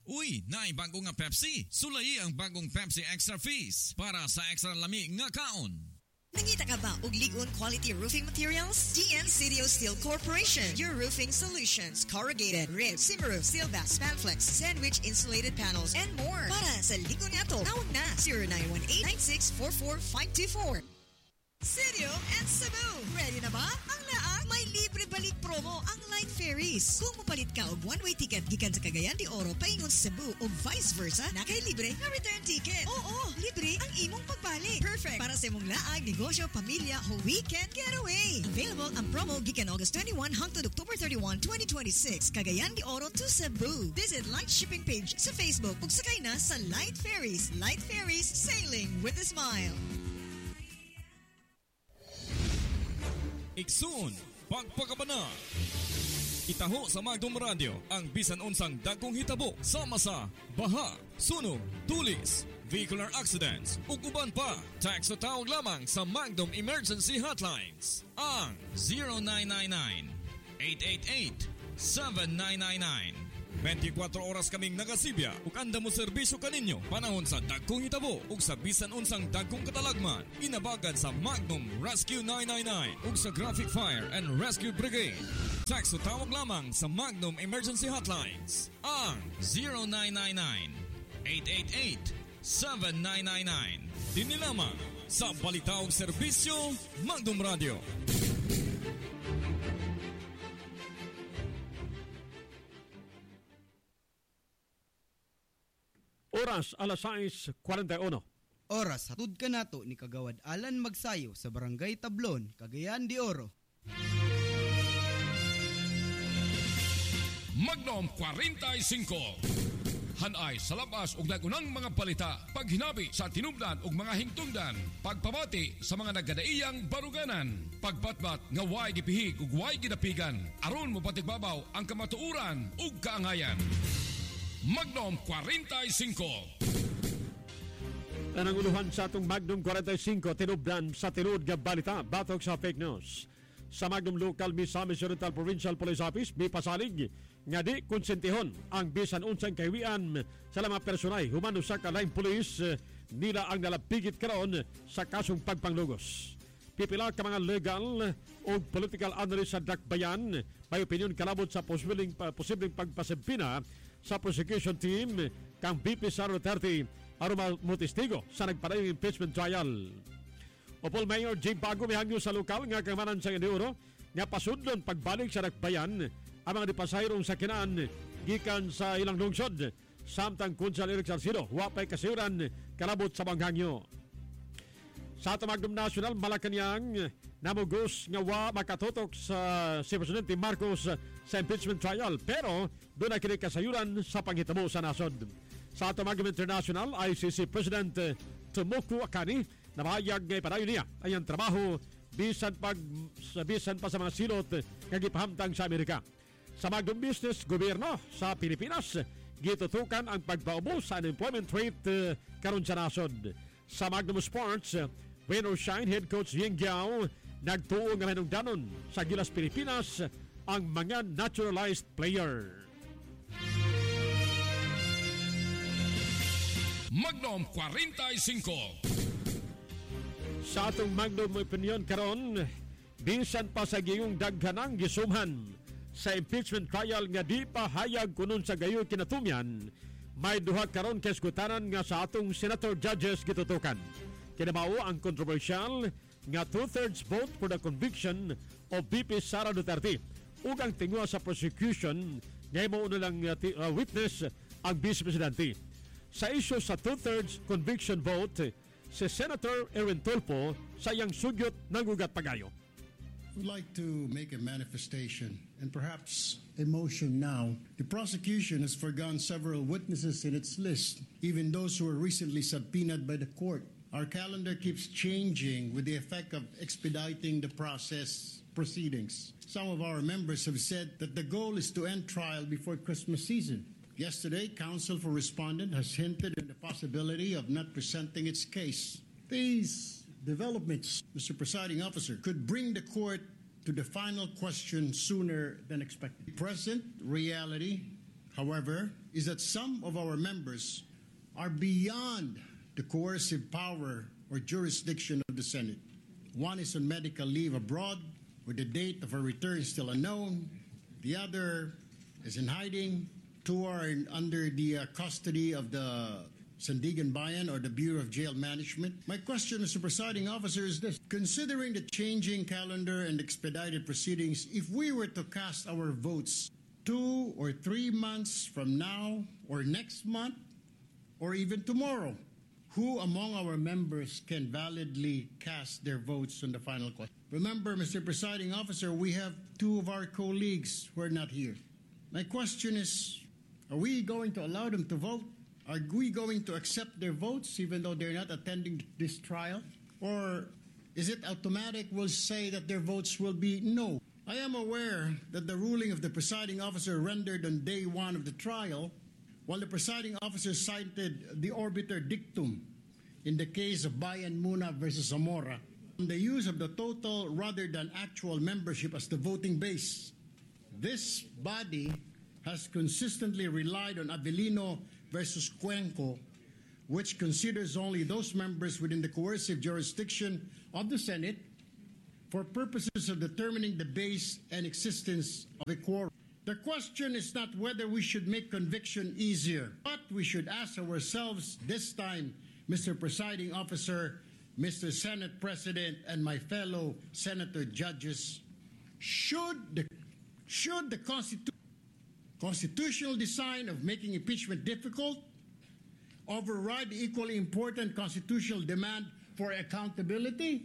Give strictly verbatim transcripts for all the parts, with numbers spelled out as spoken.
Uy, naay bago nga Pepsi. Sulay ang bagong Pepsi Extra Fees para sa extra lami nga kaon. Nangita ka ba og ligon quality roofing materials? D N Cidio Steel Corporation, your roofing solutions, corrugated, rib, Cimaroof, steel bass, Spanflex, sandwich insulated panels, and more. Para sa ligon nga to, tawag na zero nine one eight nine six four four five two four. Cidio and Cebu, ready na ba? Ang laang may libre balik promo ang Light Ferries. Kung mapalit ka og one-way ticket gikan sa Cagayan de Oro paingon sa Cebu o vice versa, nakay libre na return ticket. Oo, libre ang imong pagbalik. Perfect para sa imong laag, negosyo, pamilya o weekend getaway. Available ang promo gikan August twenty-first hangtod October thirty-first, twenty twenty-six. Cagayan de Oro to Cebu. Visit Light Shipping page sa Facebook ug sakay na sa Light Ferries. Light Ferries, sailing with a smile. Iksun, pagpakabana. Itaho sa Magdom Radio ang bisan unsang dagkong hitabo sama sa baha, sunog, tulis, vehicular accidents ug uban pa. Text o tawag lamang sa Magdom Emergency Hotlines ang zero nine nine nine eight eight eight seven nine nine nine. twenty-four oras kaming nagasibya ug anda mo serbisyo kaninyo panahon sa dagkong hitabo ug sa bisan unsang dagkong katalagman. Inabagan sa Magnum Rescue nine nine nine ug sa Graphic Fire and Rescue Brigade. Text o tawag lamang sa Magnum Emergency Hotlines ang zero nine nine nine eight eight eight seven nine nine nine. Dini lamang sa balita ug serbisyo Magnum Radio. Oras alas sais kuwarenta y uno. Oras hatud ka nato ni Kagawad Alan Magsayo sa Barangay Tablon, Cagayan de Oro. Magnum forty-five. Hanay sa labas ug dagunang mga balita, paghinabi sa tinubdan ug mga hingtungdan, pagpabati sa mga nagadaiyang baruganan, pagbatbat nga way gipihig ug way gidapigan, aron mo patigbabaw ang kamatuuran ug kaangayan. Magnum forty-five. Tanang uluhan sa atong Magnum forty-five, tinubdan sa tinud nga balita, batok sa fake news. Sa Magnum Local Misamis Oriental Provincial Police Office, may pasalig nga di konsentihon ang bisan unsang kahiwian sa mga personay humano sa kalaing pulis nila ang nalapigit karon sa kasong pagpanglugos. Pipila ka mga legal o political analyst sa Dakbayan may opinion kalabot sa posibleng, posibleng pagpasempina sa prosecution team kang B P Sara Duterte aron mutistigo sa nagpadayong impeachment trial. Opol Mayor J. Bago mihangyo sa lokal nga kamanan sa Indeoro nga pasudlon pagbalik sa Dakbayan ang mga dipasahirong sakinaan gikan sa ilang lungsod. Samtang Kunsal Eric Salcido wapay kasiuran kalabot sa banghangyo. Sa Magnum National Malacañang namugos nga wa makatutok sa si Presidente Marcos sa impeachment trial pero doon na kini kasayuran sa panghitabo sa nasod. Sa Magnum International, I C C President Tomoko Akani namahayag nga ipadayon niya ang trabaho bisan pag bisan pa sa mga silot nga gipahamtang sa Amerika. Sa Magnum Business Gobyerno sa Pilipinas, gitutukan ang pagpaubos sa unemployment rate uh, karon sa nasod. Sa Magnum Sports, Win or Shine head coach Ying Giao nagtuo nga manungdanon sa Gilas Pilipinas ang mga naturalized player. Magnum forty-five. Sa atong Magnum opinion karon, bisan pa sa giyong daghanang gisumhan sa impeachment trial nga di pa hayag kunon sa gayo kinatumyan, may duha karon kaskutanan nga sa atong senator judges gitutukan. Kinamao ang controversial nga two-thirds vote for the conviction of B P Sara Duterte ug ang tingwa sa prosecution nga imo na lang uh, witness ang Vice Presidente. Sa isyu sa two-thirds conviction vote, si Senator Erwin Tulfo sa iyang sugyot nangugat pagayo. I would like to make a manifestation and perhaps a motion now. The prosecution has forgone several witnesses in its list, even those who were recently subpoenaed by the court. Our calendar keeps changing with the effect of expediting the process proceedings. Some of our members have said that the goal is to end trial before Christmas season. Yesterday, counsel for respondent has hinted at the possibility of not presenting its case. These developments, Mister Presiding Officer, could bring the court to the final question sooner than expected. Present reality however, is that some of our members are beyond the coercive power or jurisdiction of the Senate. One is on medical leave abroad, with the date of her return still unknown. The other is in hiding. Two are in, under the uh, custody of the Sandigan Bayan or the Bureau of Jail Management. My question, Mister Presiding Officer, is this. Considering the changing calendar and expedited proceedings, if we were to cast our votes two or three months from now or next month or even tomorrow, who among our members can validly cast their votes on the final question? Remember, Mister Presiding Officer, we have two of our colleagues who are not here. My question is, are we going to allow them to vote? Are we going to accept their votes even though they're not attending this trial? Or is it automatic we'll say that their votes will be no? I am aware that the ruling of the presiding officer rendered on day one of the trial, while the presiding officer cited the orbiter dictum in the case of Bayan Muna versus Zamora, the use of the total rather than actual membership as the voting base. This body has consistently relied on Avellino versus Cuenco, which considers only those members within the coercive jurisdiction of the Senate for purposes of determining the base and existence of a quorum. The question is not whether we should make conviction easier, but we should ask ourselves this time, Mister Presiding Officer, Mister Senate President, and my fellow Senator judges, should the, should the Constitu- constitutional design of making impeachment difficult override the equally important constitutional demand for accountability?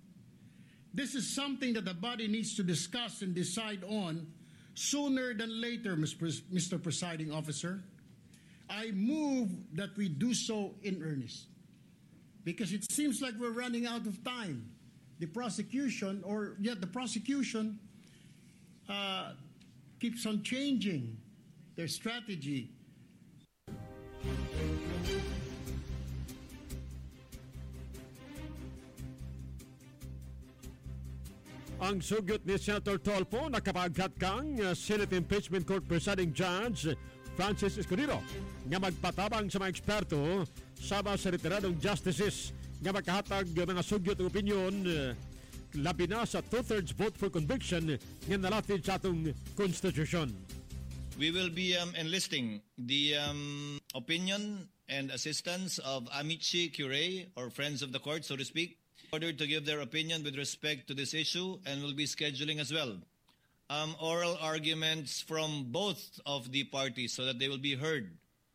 This is something that the body needs to discuss and decide on sooner than later, Mister Presiding Officer. I move that we do so in earnest, because it seems like we're running out of time. The prosecution, or yet the prosecution uh, keeps on changing their strategy. Ang sugyot ni Senator Tolpo nakapagkat kang uh, Senate Impeachment Court Presiding Judge Francis Escudero nga magpatabang sa mga eksperto sama sa retiradong justices nga makahatag mga sugyot ng opinyon uh, labi na sa two-thirds vote for conviction nga nalatid sa atong konstitusyon. We will be um, enlisting the um, opinion and assistance of amici curiae, or friends of the court, so to speak, in order to give their opinion with respect to this issue, and will be scheduling as well um, oral arguments from both of the parties so that they will be heard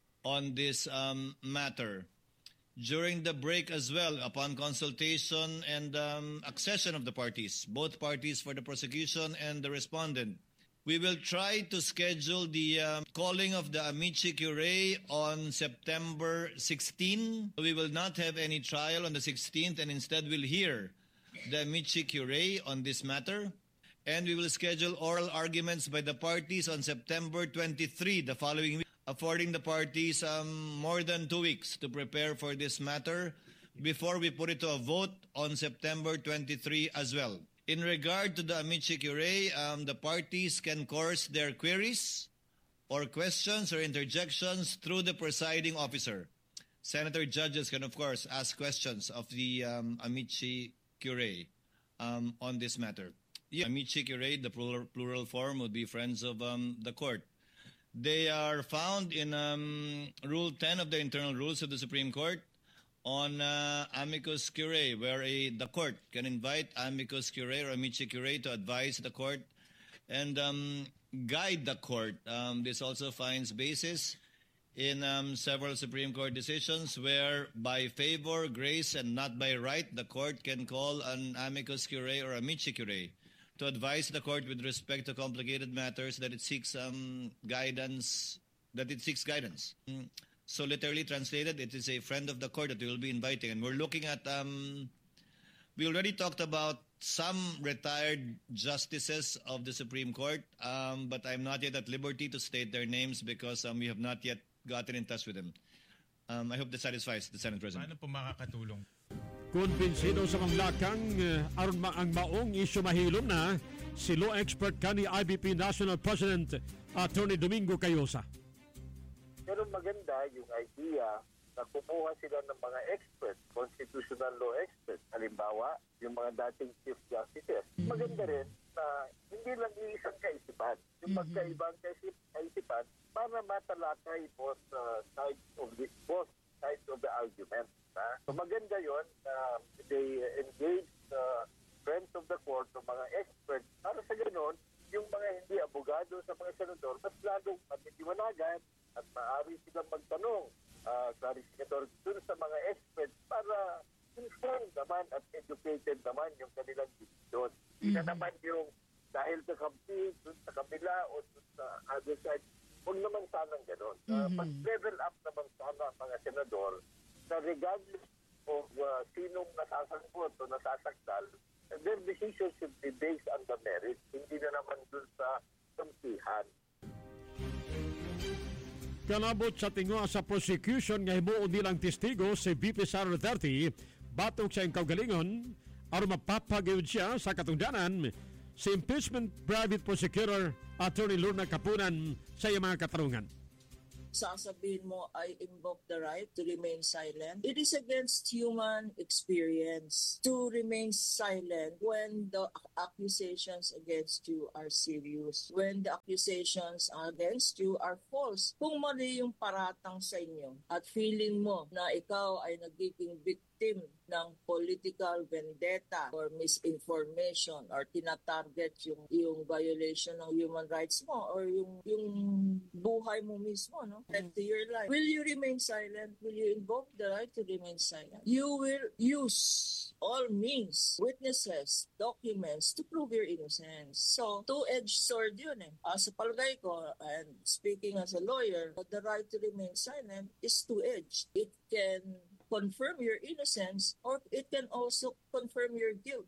on this um, matter. During the break as well, upon consultation and um, accession of the parties, both parties for the prosecution and the respondent, we will try to schedule the um, calling of the amici curiae on September sixteenth. We will not have any trial on the sixteenth, and instead we'll hear the amici curiae on this matter. And we will schedule oral arguments by the parties on September twenty-third, the following week, affording the parties um, more than two weeks to prepare for this matter before we put it to a vote on September twenty-third as well. In regard to the amici curiae, um, the parties can course their queries or questions or interjections through the presiding officer. Senator judges can, of course, ask questions of the um, amici curiae um, on this matter. Yeah, amici curiae, the plural, plural form would be friends of um, the court. They are found in um, Rule ten of the Internal Rules of the Supreme Court on uh, amicus curiae, where a, the court can invite amicus curiae or amici curiae to advise the court and um, guide the court. Um, this also finds basis in um, several Supreme Court decisions where by favor, grace, and not by right, the court can call an amicus curiae or amici curiae to advise the court with respect to complicated matters that it seeks um, guidance, that it seeks guidance. Mm. So literally translated, it is a friend of the court that we will be inviting. And we're looking at, um, we already talked about some retired justices of the Supreme Court, um, but I'm not yet at liberty to state their names because um, we have not yet gotten in touch with them. Um, I hope that satisfies the Senate President. Paano po makakatulong? Kumbinsido sa mga lakang uh, aron ma ang maong isyu mahilom na si law expert kani I B P National President Attorney Domingo Cayosa. Pero maganda yung idea na kumuha sila ng mga experts, constitutional law experts. Halimbawa, yung mga dating Chief Justices. Maganda rin na hindi lang iisang kaisipan. Yung magkaibang kaisipan para matalakay both uh, sides of the both sides of the argument. Ha? So maganda yon na uh, they engage the uh, friends of the court o mga experts para sa ganoon, yung mga hindi abogado sa mga senador, mas lalong matitiwanagan at maaari silang magtanong uh, clarificador dun sa mga experts para informed naman at educated naman yung kanilang decision. Hindi mm-hmm. naman yung dahil sa kampi, dun sa kabila o dun sa other side, huwag naman sanang gano'n. Uh, mm-hmm. Mag-level up naman sana mga senador na regardless of uh, sinong nasasangkot o nasasaktal, their decision should be based on the merit, hindi na naman dun sa kampihan. Kalabot sa tingwa sa prosecution nga himuon nilang testigo si V P Sara Duterte batok sa iyang kaugalingon aron mapapagayod siya sa katungdanan si impeachment private prosecutor Attorney Lorna Capunan sa iyang mga katarungan. Sasabihin mo, I invoke the right to remain silent. It is against human experience to remain silent when the accusations against you are serious, when the accusations against you are false. Kung mali yung paratang sa inyo at feeling mo na ikaw ay nagiging victim ng political vendetta or misinformation or tinatarget yung yung violation ng human rights mo or yung yung buhay mo mismo, no? And to your life. Will you remain silent? Will you invoke the right to remain silent? You will use all means, witnesses, documents to prove your innocence. So, two-edged sword yun eh. Uh, sa palagay ko, and speaking as a lawyer, the right to remain silent is two-edged. It can confirm your innocence or it can also confirm your guilt.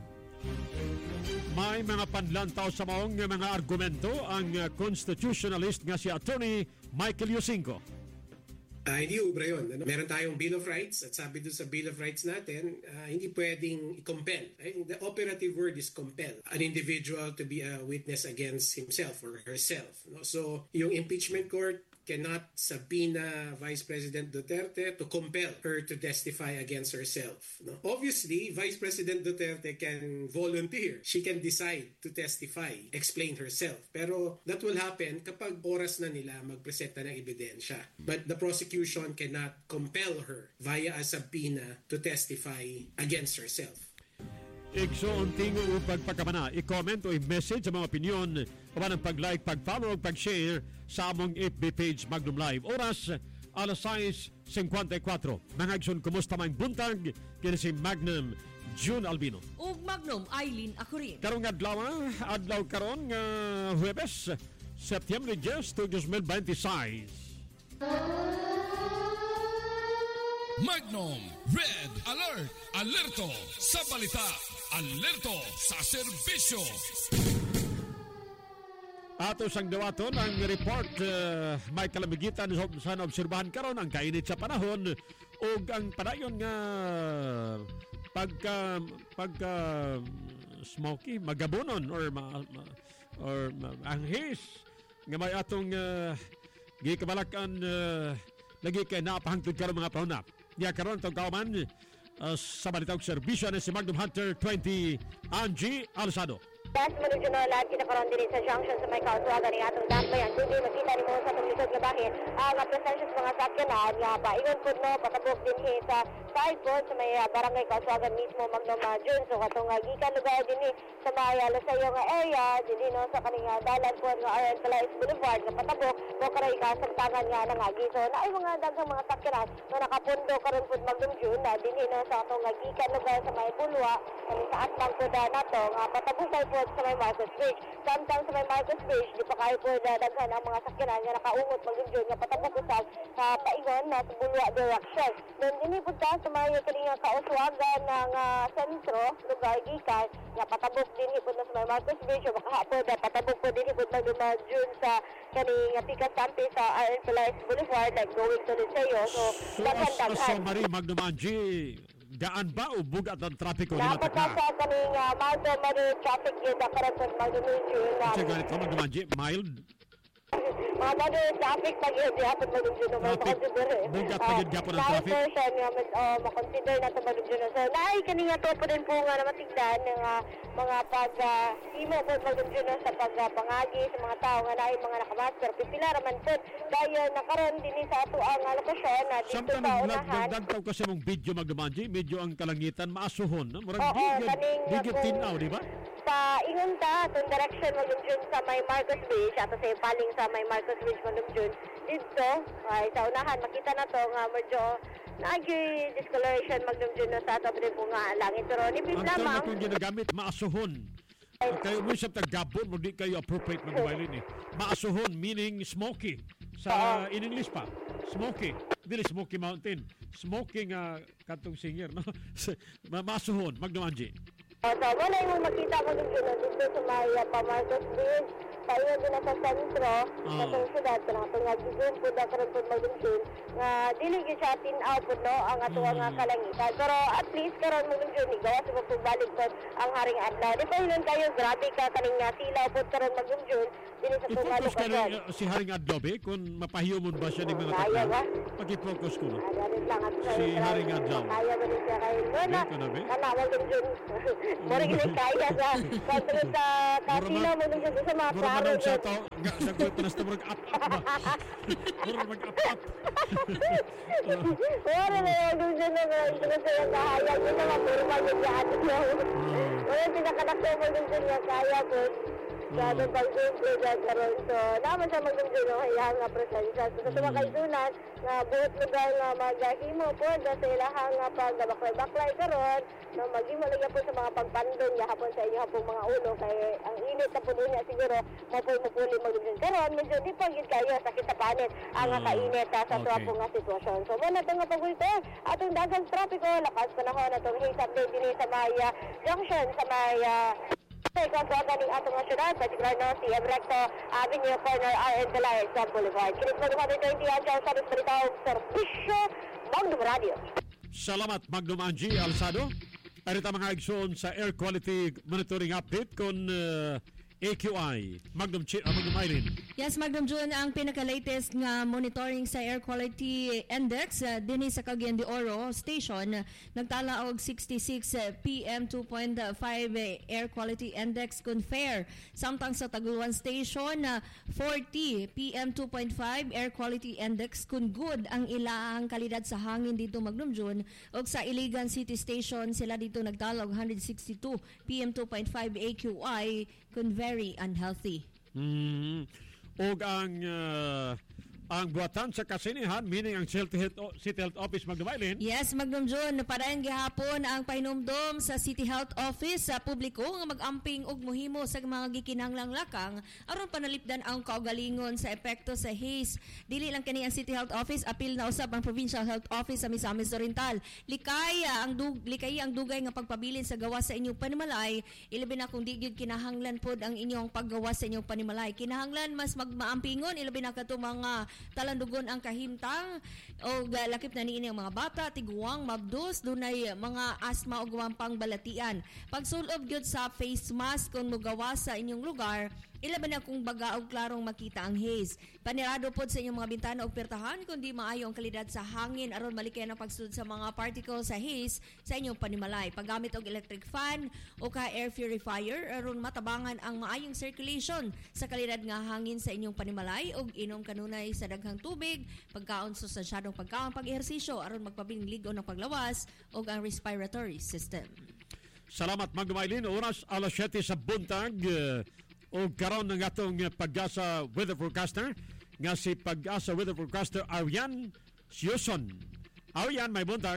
May mga panlantaw sa maong mga argumento ang constitutionalist nga si Attorney Michael Yosingo. Uh, hindi ubra yun. Ano? Meron tayong Bill of Rights at sabi doon sa Bill of Rights natin, uh, hindi pwedeng i-compel. Right? The operative word is compel. An individual to be a witness against himself or herself. No? So, yung impeachment court cannot subpoena Vice President Duterte to compel her to testify against herself. No? Obviously, Vice President Duterte can volunteer. She can decide to testify, explain herself. Pero that will happen kapag oras na nila magpresenta ng ebidensya. But the prosecution cannot compel her via a subpoena to testify against herself. Igso unting upag pagkamana, i-comment o i-message sa mga opinion o man ang pag-like, pag-follow o pag-share sa among F B page Magnum Live. Oras, alas sais fifty-four. Mga igsoon, kumusta mang buntag? Kaya si Magnum June Albino. Ug Magnum Eileen Acurin. Karong adlaw, adlaw karon nga uh, Huwebes, September ten, twenty twenty-six. Magnum Red Alert, alerto sa balita, alerto sa serbisyo. Ato sang dawaton ang report uh, may kalamigitan sa naobserbahan karon ang kainit sa panahon ug ang padayon nga pagka pagka smoky magabonon or ma, ma, or ma, anghis nga may atong uh, gikabalakan uh, lagi kay napahangtod karon mga panahon. Niya karon itong kauman uh, sa balitang serbisyo na si Magnum Hunter twenty, Angie Alzado. Yes, Regional at kinakaroon din sa junction sa may kauswagan ni atong damay. Ang hindi makita ni mo sa itong likod nga bahin. Ang uh, presensya sa mga sakyanan nga pa. Ingon po no, patabok din he sa side po sa may uh, barangay kauswagan mismo Magnum uh, June. So katong uh, gikan lugar din he sa may uh, Lasayo nga area. Din no, sa kaning uh, dalan po nga R N Palace Boulevard nga patabok. So karay kasagtangan nga nangagi. So naay mga daghang mga sakyanan na nakapundo karon po Magnum June. Uh, din no, sa katong uh, gikan lugar sa may Pulwa. Kani sa atbang po na nato nga patabok po sa may Marcos Bridge. Samtang sa may Marcos Bridge, di pa kayo po dadaghan ang mga sakyanan nga nakaungot mag-enjoy nga patabok usag sa paingon na sa Bulwa direction. Then dinipod ka sa may kaninga kauswagan ng uh, sentro, lugar gikan, nga patabok din hipod na sa may Marcos Bridge o makahapod na patabok po din hipod magduma June sa kaninga Pikas Sampi sa R N Palace Boulevard like going to the Sayo. So, daghan-daghan. So, Marie Magdumanji, gaan ba o bugat ang trapiko nila taka? Dapat sa kaning uh, mild to moderate traffic yun na karoon sa Magdumanji. Kasi ganito Magdumanji, mild? Mga moderate traffic pag yun, di hapon mag-June may makonsider eh. Bugat pa yun gapon ang traffic. Light version nga, uh, makonsider na ito mag-June. So, naay kanina to po din po nga na matigdan ng uh, mga pag-imo uh, po mag-June sa pag-pangagi sa mga tao nga naay mga nakamasker. Pipila raman po, dahil nakaroon din sa ato ang uh, lokasyon na dito Samtang sa unahan. nagdagdaw kasi mong video magdamanji, medyo ang kalangitan maasuhon. No? Murag Oo, kaning digit tinaw, di ba? Sa ingon ta, itong direction mag-June sa may Marcos Beach, ato sa paling sa may Marcos Beach mag-June. Dito, ay sa unahan, makita na to nga medyo nag-discoloration mag-June sa ato din po nga langit. Pero nipis ang lamang. term akong ginagamit, maasuhon. Ang kayo mo sa taggabon, mo di kayo appropriate mag-umaylin eh. Maasuhon, meaning smoky. Sa in English pa, smoky. Dili Smoky Mountain. Smoking uh, kantong singer, no? Maasuhon, magdamanji. So, wala yung makita mo din yun dito sa may uh, Pamarcos Beach. Tayo din na sa sentro, oh. sa itong syudad, na itong nag-zoom po na karoon po mag-zoom, nga dili yun siya tinaw po, no, ang ato ang mm. kalangitan. Pero at least karoon mo din yun, gawa sa magpabalik po ang haring adlaw. Di pa yun kayo, grabe ka kaning nga tilaw po karoon mag-zoom, dili sa itong i-focus ka lokasyon. uh, si Haring Adlaw, be, kung mapahiyo mo ba siya ng mga kaya ba? Pag-i-focus ko na. Ganit lang. At Si Haring Adlaw. Kaya ba din siya kayo? Wala. Be, kana, be? Kana, mag-zoom. Mura gilid kaya sa kontra sa katilaw mo din sa mga Mura klaro. man siya to, nagkulit pa na sa murag up-up ba? Mura mag-up-up. Wala na yung gusto na gusto na siya kahayag. Yun naman, puro mag-iaan. Wala pinakadakto mo gusto niya kaya po. Sa itong pag-zoom ko dyan karoon. So, naman siya mag-zoom yung hayahang nga presensya. So, sa mga kaisunan, nga buhat lugar nga mag-himo po, sa ilahang nga pag-baklay-baklay karoon, na mag-himo lagi po sa mga pagpandon, nga hapon sa inyo hapong mga ulo, kaya ang init na po doon niya siguro, mapul-mapuli mag-zoom karoon. Medyo di pa yun kayo, sakit sa panit, ang nga kainit sa okay. tuwa po nga sitwasyon. So, wala itong nga pag-ulto, atong dagang trapiko, lakas panahon, atong haze update din sa Maya Junction, sa Maya Sa ikaswagan ng atong nga syudad, particular na si Ebrecto Avenue, corner R N Calais sa Boulevard. Kinig po one twenty ang siyang sabit balitaw, Servisyo, Magnum Radio. Salamat, Magnum Angie Alsado. Arita mga igsoon sa Air Quality Monitoring Update kon uh, A Q I. Magnum, Ch- uh, Magnum Irene. Yes, Magnum June, ang pinaka-latest nga monitoring sa Air Quality Index uh, din sa Cagayan de Oro Station, nagtala og sixty-six uh, P M two point five uh, Air Quality Index kun fair. Samtang sa Taguluan Station, uh, forty P M two point five Air Quality Index kun good ang ilang kalidad sa hangin dito, Magnum June. Og sa Iligan City Station, sila dito nagtala og one sixty-two P M two point five A Q I kun very unhealthy. Mm. Og ang uh, ang buhatan sa kasinihan, meaning ang City Health, City Health Office, Magnum Irene. Yes, Magnum June, parayan gihapon ang pahinumdom sa City Health Office sa publiko nga mag-amping og mohimo sa mga gikinahanglang lakang aron panalipdan ang kaugalingon sa epekto sa haze. Dili lang kani ang City Health Office, apil na usab ang Provincial Health Office sa Misamis Oriental. Likay ang dug likay ang dugay nga pagpabilin sa gawas sa inyong panimalay, ilabi na kung di gyud kinahanglan pod ang inyong paggawas sa inyong panimalay. Kinahanglan mas magmaampingon, ilabi na kadto mga talandugon ang kahimtang o lakip na niini ang mga bata, tiguang, mabdus, dunay mga asma o guwampang balatian. Pagsulob gyud sa face mask kung mugawas sa inyong lugar, ilaban na kung baga og klarong makita ang haze. Panirado pod sa inyong mga bintana o pertahan kundi maayo ang kalidad sa hangin aron malikayan ang pagsud sa mga particles sa haze sa inyong panimalay. Paggamit og electric fan o ka air purifier aron matabangan ang maayong circulation sa kalidad nga hangin sa inyong panimalay og inom kanunay sa daghang tubig, pagkaon sustansyadong pagkaon, pag-ehersisyo aron magpabiling ligon ng paglawas og ang respiratory system. Salamat, Magnum Irene. Oras alas siyete sa buntag. Uh, o karon ng atong Pag-asa weather forecaster nga si Pag-asa weather forecaster Arian Siuson. Arian, may buntag.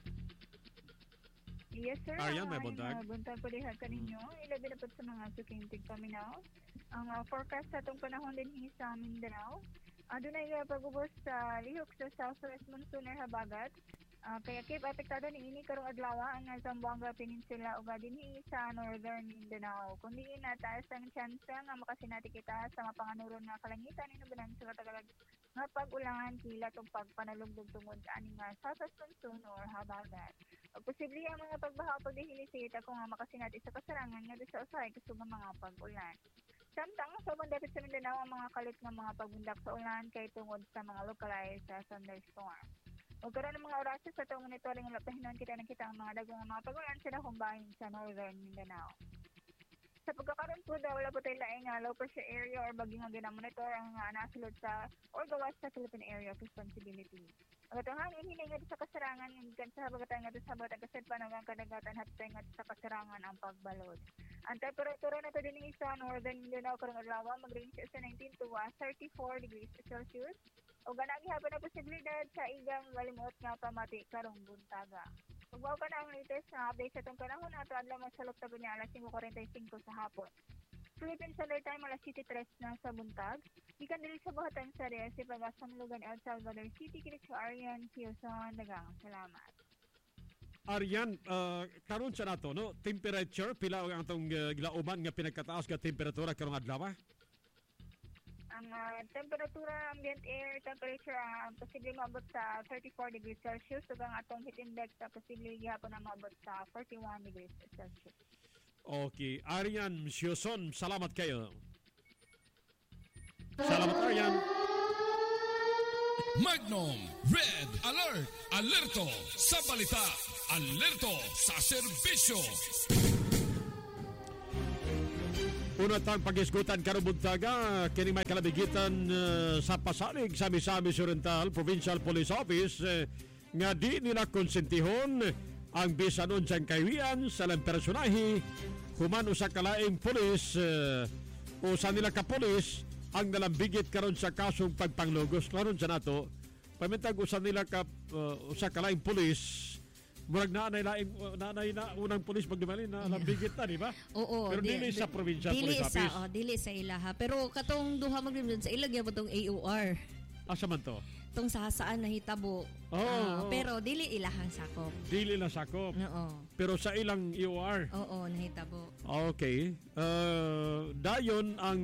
Yes, sir. Arian, may Uh, buntag. uh, buntag po diha kaninyo. Ilabi na po sa mga suking tigpaminaw. Ang uh, forecast sa itong panahon din sa Mindanao. Uh, doon ay uh, pag-ubos sa lihok sa southwest monsoon or habagat. Uh, kaya keep apektado ni ini karong adlaw ang uh, Zamboanga Peninsula ug dinhi sa northern Mindanao. Kundi na taas ang chance nga makasinati kita sa mapanganuron nga kalangitan inubanan sa Tagalog nga pag-ulan kilat ug pagpanalugdog tungod ani nga southwest monsoon or habagat. Ug posible ang mga pagbaha o pagdihilisita kung nga makasinati sa kasarangan nga sa usahay kasubang mga pag-ulan. Samtang sa bandapit sa Mindanao ang mga kalit ng mga pagbundak sa ulan kay tungod sa mga localized uh, thunderstorm. Huwag karoon ng mga oras sa itong monitoring ng lapahinon kita ng kita ang mga dagong mga pag-ulan sa nakumbahin sa northern Mindanao. Sa pagkakaroon po daw, wala po tayo laing uh, low pressure area or baging nga ginamonitor ang uh, nasulod sa or gawas sa Philippine Area of Responsibility. Ang itong hangin, hiningad sa kasarangan, hinggan sa habagatan nga sa habagatan kasi panagang kadagatan at nga sa kasarangan ang pagbalod. Ang temperatura na ito din sa northern Mindanao karong adlaw mag-range sa nineteen to uh, thirty-four degrees Celsius. O ganagi hapon na posibilidad sa igang malimot nga pamati karong buntaga. Magbaw ka na ang latest na update sa itong panahon at adlaw masalok tabi niya alas five forty-five sa hapon. Philippine Standard Time alas seven three na sa buntag. Ikan dili sa buhatan sa Reyes, Pagasan, Lugan, El Salvador City, Kirik sa Arian, Quezon, Dagang. Salamat. Arian, uh, karon sa nato, no? Temperature, pila ang atong uh, gilauman nga pinagkataas nga temperatura karong adlaw? Ang uh, temperatura, ambient air temperature, uh, posibleng maabot sa thirty-four degrees Celsius. Ug ang atong heat index, uh, posibleng gihapon na maabot sa forty-one degrees Celsius. Okay. Arian Sioson, salamat kayo. Salamat, Arian. Magnum Red Alert, alerto sa balita, alerto sa serbisyo. Una tang pag-isgutan karong buntaga kini may kalabigitan uh, sa pasalig sa Misamis Oriental Provincial Police Office uh, nga di nila konsentihon ang bisan unsang kaywian sa lang personahe human usa ka laing pulis uh, o sa nila ka pulis ang nalambigit karon sa kasong pagpanglogos karon sa nato pamintag usa nila ka uh, usa ka laing pulis murag na na laing na na unang pulis magdumali na lambigit na di ba? Oo. Pero dili, dili sa provincial dili police sa, office. oh, dili sa ilaha. Pero katong duha magdumali sa ilag ya tong A O R. Asa man to? Tong sa saan nahitabo. Oh, uh, oh. Pero dili ilahang sakop. Dili lang sakop. Oo. Pero sa ilang A O R. Oo, nahitabo. Okay. Uh, dayon ang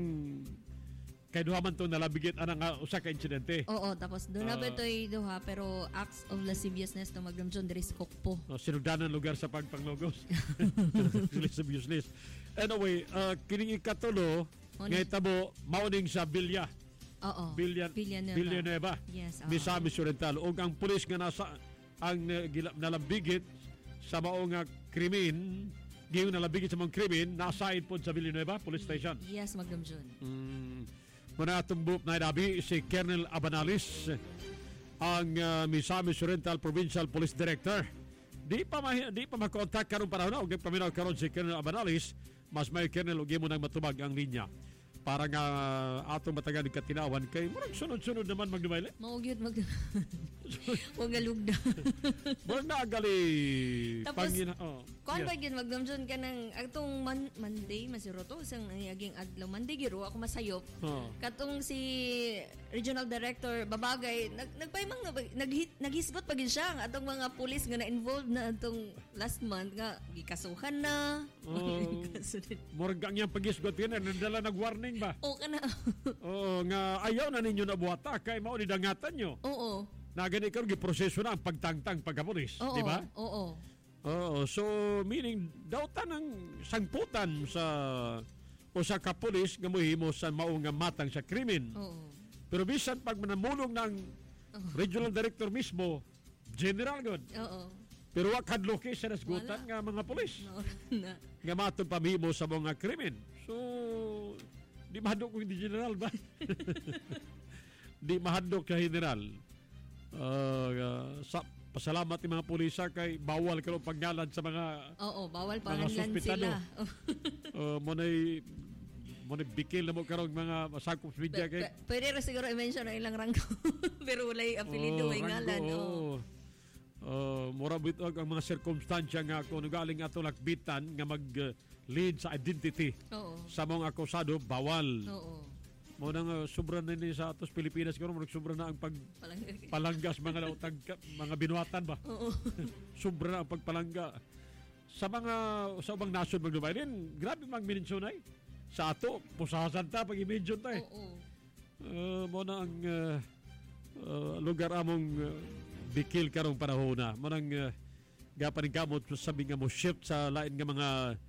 kay duha man to nalabigit ana nga usa ka insidente. Oo, tapos doon na Uh, ba ito'y duha pero acts of lasciviousness na magdamson diri sa Kokpo. Uh, sinugdanan lugar sa pagpanglogos. Lasciviousness. Anyway, uh, kining ikatulo nga itabo mauning sa Bilya. Oo. Bilya Villanueva. Villanueva. Yes. oo. Misamis Oriental ug ang pulis nga nasa ang uh, gila- nalambigit sa mao nga krimen, giyon nalambigit sa mga krimen naasahin pod sa Villanueva Police Station. Yes, magdamson. Mm. Muna tumbok na dabi si Colonel Abanalis, ang uh, Misamis Oriental Provincial Police Director. Di pa ma- di pa makontak karon para na ug paminaw karon si Colonel Abanalis, mas may Colonel ug mo nang matubag ang linya para nga uh, atong matagan katinawan kay murag sunod-sunod naman magdumayle. Mao gyud mag Wag galugda. Murag na gali Tapos, pangina. Oh. Kuan yes. ba gyud magdamson ka ng atong man, Monday masiro to isang nangaging adlaw Monday giro ako masayop. Oh. Katong si Regional Director Babagay nag nagpaymang nag naghisgot pa gyud siya ang atong mga pulis nga na-involved na atong last month nga gikasuhan na. Oh. Murag ang yang pagisgot yan nandala nag-warning ba? O kana. Oo, nga ayaw na ninyo nabuhata kay mao ni dangatan nyo. Oo. Na gani karon giproseso na ang pagtangtang pagkapulis, di ba? Oo. Oo, so meaning daw tanang sangputan sa usa ka pulis nga mohimo sa mao nga matang sa krimen. Oo. Pero bisan pag manamulong ng regional director mismo, general god. Oo. Pero wa kadloki sa nasgutan nga mga pulis. Na. Nga matong pamihimo sa mga krimen. So di mahadlok kung hindi general ba? Di mahadlok sa general. Uh, uh, sa pasalamat ng mga pulisa kay bawal karon paggalan sa mga Oo, bawal mga pangalan suspitado. sila. uh, mo nay mo nay bikil na mo karon mga sakop media kay P- pwede ra siguro i-mention ang ilang ranggo. Pero walay apelido ay ngalan. Oo. Uh, mura bitog ang mga sirkumstansya nga kung galing ato lakbitan nga mag uh, lead sa identity. Oo. Sa mga akusado bawal. Oo. Mo nang uh, sobra na ni sa atos Pilipinas karon murag sobra na ang pag Palangga. palanggas mga lautag mga binuhatan ba. Oo. Sobra na ang pagpalangga. Sa mga sa ubang nasod magdumay din, grabe mang minensyon ay. Sa ato pusasan ta pag i-mention ta eh. Oo. Uh, mo na ang uh, uh, lugar among uh, bikil karong panahon na. Mo nang uh, gapaning kamot sabi nga mo shift sa lain nga mga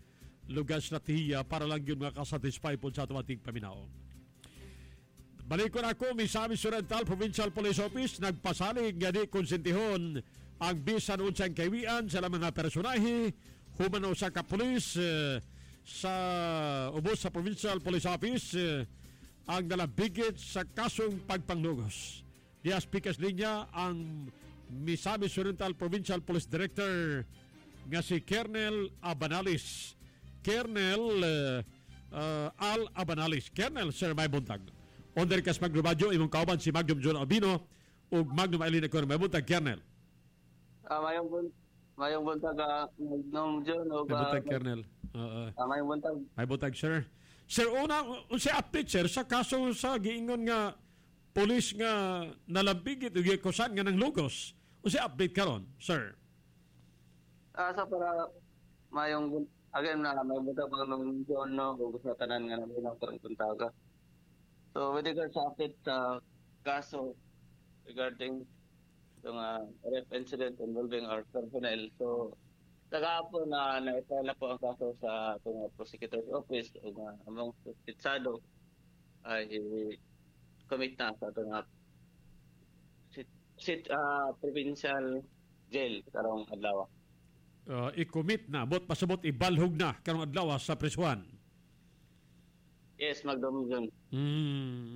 lugar strategiya para lang yun makasatisfy po sa automatic paminaw. Balik ko na ako, Misamis Oriental Provincial Police Office, nagpasalig nga di konsentihon ang bisan unsang kaiwian sa mga personahe, humano sa kapulis uh, sa ubos sa Provincial Police Office uh, ang nalabigit sa kasong pagpanglugos. Dias pikas linya ang Misamis Oriental Provincial Police Director nga si Colonel Abanalis. Colonel uh, uh, Al Abanalis. Colonel, Sir, may buntag. Onder kas Magnum Radio, imong kauban si Magnum John Albino ug Magnum Alina Cor. May buntag, Colonel. Ah, mayong buntag, mayong buntag, uh, Magnum John. Ug, may buntag, uh, Colonel. Uh, uh, mayong buntag. May buntag, sir. Sir, una, unsa update, sir, sa kaso sa giingon nga polis nga nalabigit ug gikusan nga ng lugos. Unsa update karon, sir? Ah, sa para mayong again na may buntag Magnum John no ug sa tanan nga namin ang buntaga. So, with regards sa update sa kaso regarding itong uh, rape incident involving our personnel. So, tagahapon na naitala po ang kaso sa itong prosecutor's office o uh, among Pitsado ay commit na sa itong uh, sit, sit, uh, provincial jail karong adlaw. Uh, i-commit na, bot pasabot ibalhog na karong adlaw sa prisuhan. Yes, Magdom John. Mm.